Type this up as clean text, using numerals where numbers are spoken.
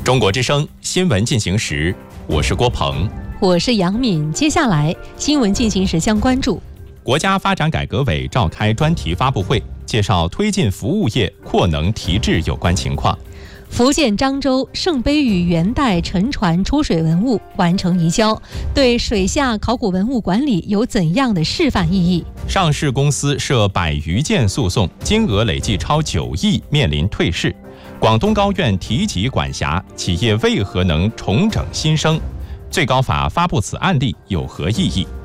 中国之声新闻进行时，我是郭鹏， 我是杨敏。接下来新闻进行时将关注： 国家发展改革委召开专题发布会，介绍推进服务业扩能提质有关情况。 福建漳州圣杯屿元代沉船出水文物完成移交，对水下考古文物管理有怎样的示范意义？ 上市公司涉100余件诉讼，金额累计超9亿，面临退市。广东高院提及管辖，企业为何能重整新生？最高法发布此案例有何意义？